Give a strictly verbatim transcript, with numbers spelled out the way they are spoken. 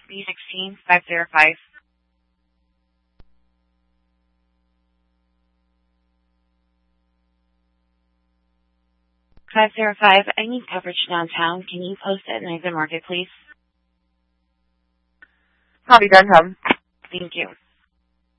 B sixteen five zero five. five zero five, I need coverage downtown. Can you post it in the market, please? Copy, downtown. Thank you.